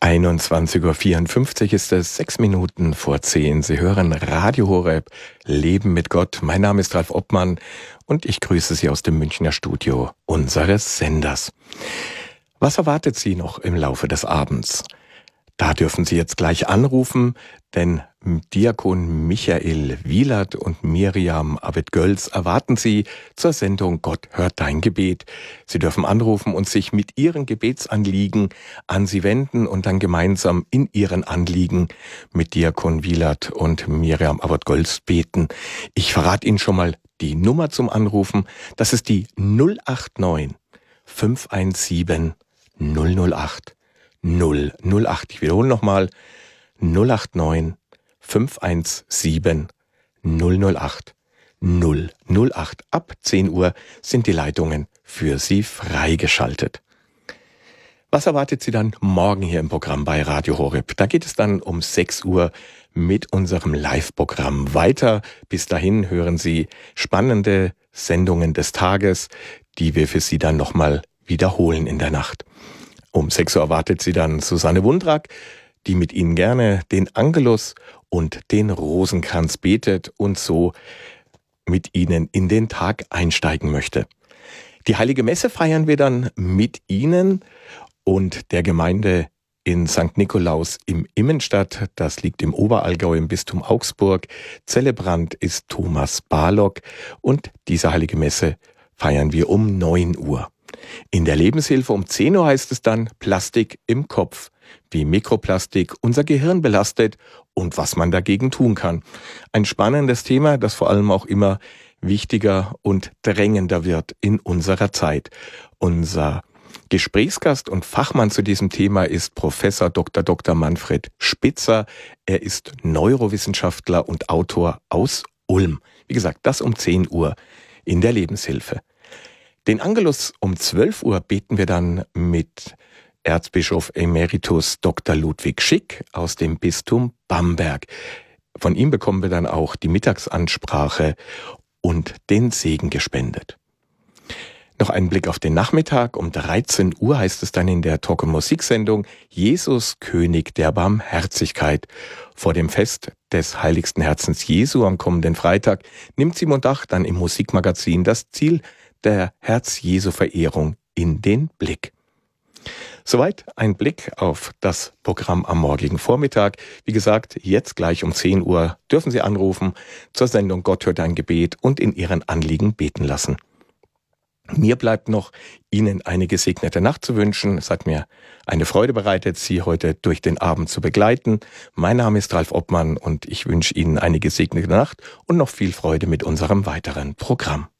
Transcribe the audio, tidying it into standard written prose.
21:54 Uhr ist es, 6 Minuten vor 10. Sie hören Radio Horeb, Leben mit Gott. Mein Name ist Ralf Obmann und ich grüße Sie aus dem Münchner Studio unseres Senders. Was erwartet Sie noch im Laufe des Abends? Da dürfen Sie jetzt gleich anrufen, denn Diakon Michael Wielert und Miriam Abed-Gölz erwarten Sie zur Sendung Gott hört dein Gebet. Sie dürfen anrufen und sich mit Ihren Gebetsanliegen an Sie wenden und dann gemeinsam in Ihren Anliegen mit Diakon Wielert und Miriam Abed-Gölz beten. Ich verrate Ihnen schon mal die Nummer zum Anrufen. Das ist die 089 517 008 008. Ich wiederhole nochmal 089 517 008 008. Ab 10 Uhr sind die Leitungen für Sie freigeschaltet. Was erwartet Sie dann morgen hier im Programm bei Radio Horeb? Da geht es dann um 6 Uhr mit unserem Live-Programm weiter. Bis dahin hören Sie spannende Sendungen des Tages, die wir für Sie dann nochmal wiederholen in der Nacht. Um 6 Uhr erwartet Sie dann Susanne Wundrak, die mit Ihnen gerne den Angelus und den Rosenkranz betet und so mit Ihnen in den Tag einsteigen möchte. Die Heilige Messe feiern wir dann mit Ihnen und der Gemeinde in St. Nikolaus im Immenstadt. Das liegt im Oberallgäu im Bistum Augsburg. Zelebrant ist Thomas Barlock und diese Heilige Messe feiern wir um 9 Uhr. In der Lebenshilfe um 10 Uhr heißt es dann Plastik im Kopf, wie Mikroplastik unser Gehirn belastet und was man dagegen tun kann. Ein spannendes Thema, das vor allem auch immer wichtiger und drängender wird in unserer Zeit. Unser Gesprächsgast und Fachmann zu diesem Thema ist Professor Dr. Manfred Spitzer. Er ist Neurowissenschaftler und Autor aus Ulm. Wie gesagt, das um 10 Uhr in der Lebenshilfe. Den Angelus um 12 Uhr beten wir dann mit Erzbischof Emeritus Dr. Ludwig Schick aus dem Bistum Bamberg. Von ihm bekommen wir dann auch die Mittagsansprache und den Segen gespendet. Noch einen Blick auf den Nachmittag. Um 13 Uhr heißt es dann in der Talk- und Musiksendung Jesus, König der Barmherzigkeit. Vor dem Fest des Heiligsten Herzens Jesu am kommenden Freitag nimmt Simon Dach dann im Musikmagazin das Ziel der Herz-Jesu-Verehrung in den Blick. Soweit ein Blick auf das Programm am morgigen Vormittag. Wie gesagt, jetzt gleich um 10 Uhr dürfen Sie anrufen zur Sendung Gott hört dein Gebet und in Ihren Anliegen beten lassen. Mir bleibt noch, Ihnen eine gesegnete Nacht zu wünschen. Es hat mir eine Freude bereitet, Sie heute durch den Abend zu begleiten. Mein Name ist Ralf Obmann und ich wünsche Ihnen eine gesegnete Nacht und noch viel Freude mit unserem weiteren Programm.